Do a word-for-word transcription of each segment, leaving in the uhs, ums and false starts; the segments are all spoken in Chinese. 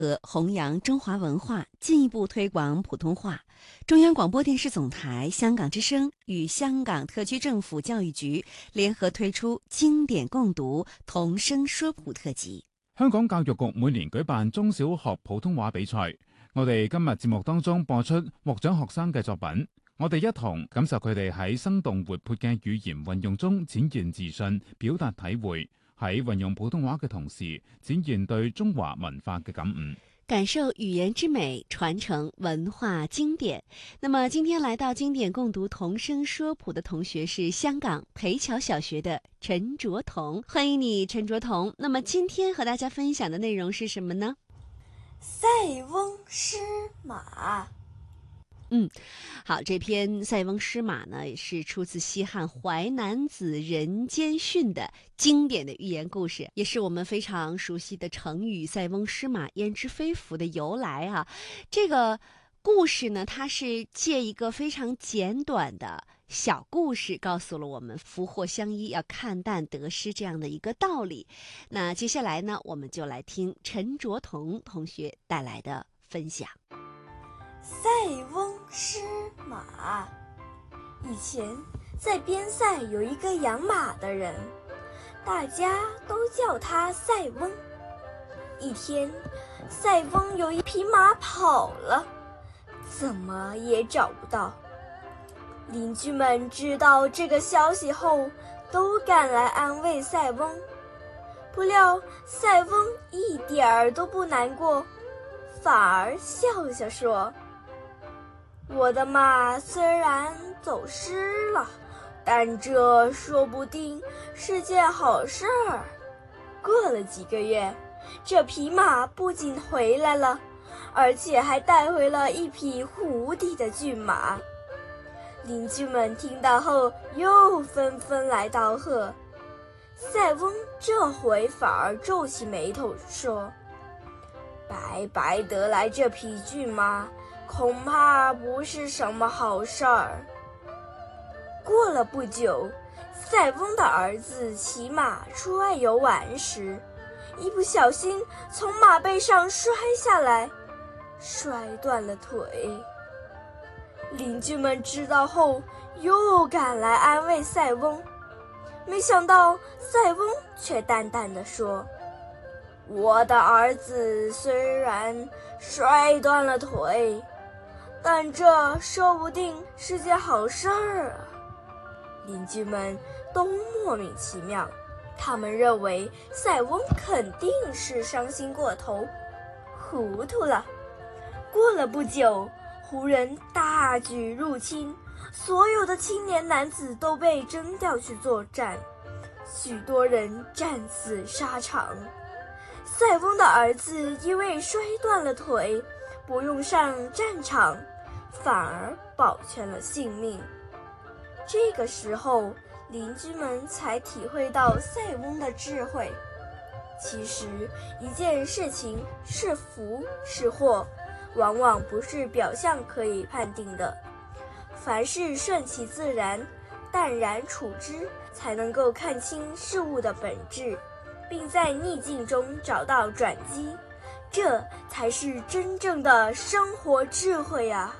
和弘扬中华文化，进一步推广普通话。中央广播电视总台香港之声与香港特区政府教育局聯合推出經典共讀童聲說普特輯。 香港教育局每年舉辦中小學普通話比賽，我哋今日節目當中播出獲獎學生嘅作品，我哋一同感受佢哋喺生動活潑嘅語言運用中展現自信，表達體會，喺運用普通話嘅同時展現對中華文化嘅感悟， 感受語言之美，傳承文化經典。那麼今天來到經典共讀童聲說普的同學是香港培僑小學的陳卓彤，歡迎你陳卓彤。那麼今天和大家分享的內容是什麼呢？ 塞翁失馬。 嗯，好，這篇《塞翁失馬》呢，也是出自西漢淮南子《人間訓》的經典的寓言故事，也是我們非常熟悉的成語"塞翁失馬，焉知非福"的由來啊。這個故事呢，它是借一個非常簡短的小故事，告訴了我們福禍相依，要看淡得失這樣的一個道理。那接下來呢，我們就來聽陳卓彤同學帶來的分享。 塞翁失馬。以前在邊塞有一個養馬的人，大家都叫他塞翁。一天，塞翁有一匹馬跑了，怎麼也找不到。鄰居們知道這個消息後，都趕來安慰塞翁。不料塞翁一點兒都不難過，反而笑笑說：我的馬雖然走失了，但這說不定是件好事兒。過了幾個月，這匹馬不僅回來了，而且還帶回了一匹無敵的駿馬。鄰居們聽到後又紛紛來道賀。塞翁這回反而皺起眉頭說：白白得來這匹駿馬，恐怕不是什麼好事兒。過了不久，塞翁的兒子騎馬出外遊玩時，一不小心從馬背上摔下來，摔斷了腿。鄰居們知道後又趕來安慰塞翁，沒想到塞翁卻淡淡地說：我的兒子雖然摔斷了腿，但這說不定是件好事兒啊。鄰居們都莫名其妙，他們認為塞翁肯定是傷心過頭，糊塗了。過了不久，胡人大舉入侵，所有的青年男子都被徵調去作戰，許多人戰死沙場。塞翁的兒子因為摔斷了腿，不用上戰場，反而保全了性命。這個時候，鄰居們才體會到塞翁的智慧。其實，一件事情是福是禍，往往不是表象可以判定的。凡事順其自然，淡然處之，才能夠看清事物的本質，並在逆境中找到轉機。這才是真正的生活智慧啊！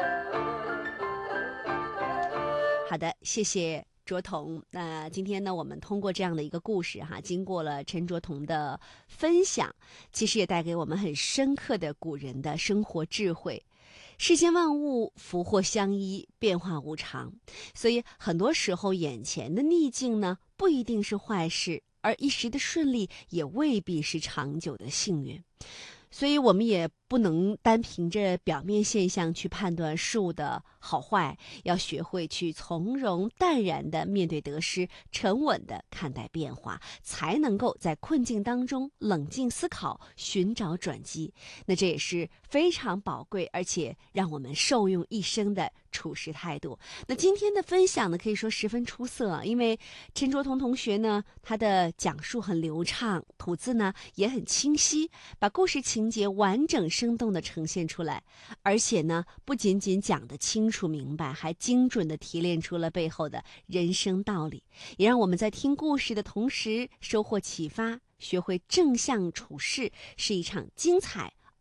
好的，謝謝卓彤。那今天呢，我們通過這樣的一個故事哈，經過了陳卓彤的分享，其實也帶給我們很深刻的古人的生活智慧。世間萬物福禍相依，變化無常，所以很多時候眼前的逆境呢，不一定是壞事，而一時的順利也未必是長久的幸運。所以我們也不能單憑着表面現象去判斷事物的好壞，要學會去從容淡然地面對得失，沉穩地看待變化，才能夠在困境當中冷靜思考，尋找轉機。那這也是非常寶貴，而且讓我們受用一生的處事態度。那今天的分享呢，可以說十分出色，因為陳卓彤同學呢，他的講述很流暢，吐字呢也很清晰，把故事情節完整生動地呈現出來，而且呢，不僅僅講得清楚明白，還精準地提煉出了背後的人生道理，也讓我們在聽故事的同時收穫啟發，學會正向處事，是一場精彩